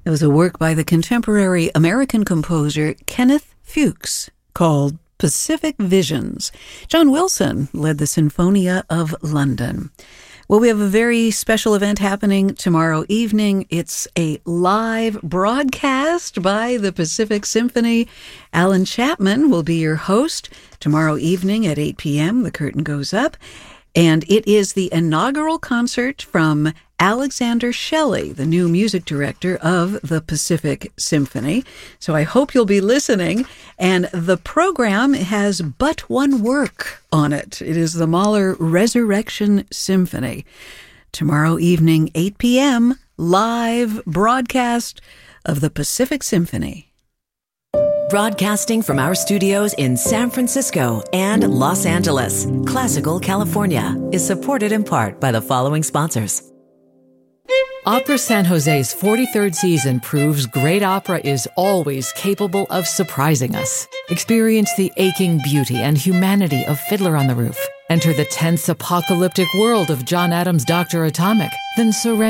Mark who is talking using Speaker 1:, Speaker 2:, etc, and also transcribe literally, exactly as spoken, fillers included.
Speaker 1: It was a work by the contemporary American composer Kenneth Fuchs called Pacific Visions. John Wilson led the Sinfonia of London. Well, we have a very special event happening tomorrow evening. It's a live broadcast by the Pacific Symphony. Alan Chapman will be your host tomorrow evening at eight p.m. The curtain goes up. And it is the inaugural concert from Alexander Shelley, the new music director of the Pacific Symphony. So I hope you'll be listening. And the program has but one work on it. It is the Mahler Resurrection Symphony. Tomorrow evening, eight p.m., live broadcast of the Pacific Symphony.
Speaker 2: Broadcasting from our studios in San Francisco and Los Angeles, Classical California is supported in part by the following sponsors.
Speaker 3: Opera San Jose's forty-third season proves great opera is always capable of surprising us. Experience the aching beauty and humanity of Fiddler on the Roof. Enter the tense apocalyptic world of John Adams' Doctor Atomic. Then surrender